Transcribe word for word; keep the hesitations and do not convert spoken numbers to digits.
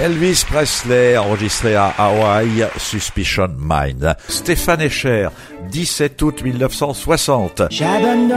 Elvis Presley, enregistré à Hawaï, Suspicion Mind. Stéphane Escher, dix-sept août mille neuf cent soixante. J'abandonne